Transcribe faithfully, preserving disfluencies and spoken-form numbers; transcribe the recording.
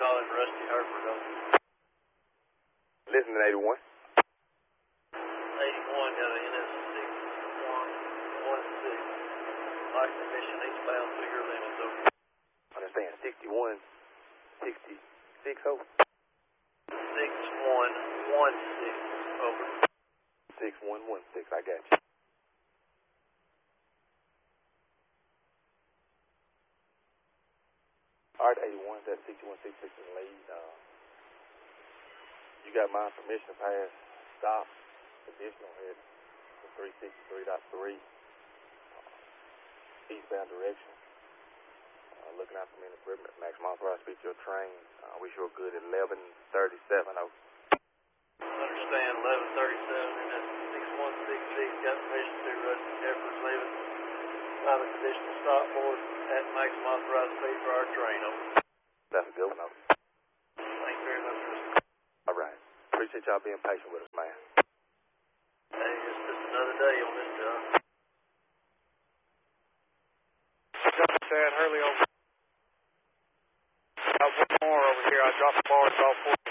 call him Rusty Herford, over. Listen to eighty-one. eighty-one got a N S six one one six. Light emission eastbound through your limits, over. Understand, sixty-one, sixty-six, over. six one one six, over. six one one six, I got you. All right, eighty-one, that's sixty-one sixty-six in the lead. Uh, you got my permission to pass stop, additional head to three sixty-three point three, uh, eastbound direction. Uh, looking out for me in the perimeter, maximum authorized speed to your train. Uh, we show good at eleven thirty-seven, over. Understand, eleven thirty-seven, and that's six one six G, got permission to Rusty Herford, leaving by the conditional stop board at maximum authorized speed for our train, over. That's a good one, over. Thank you very much, Rusty. All right. Appreciate y'all being patient with us, man. Hey, it's just another day on this job. Chad Hurley over. Got one more over here. I dropped the bars off for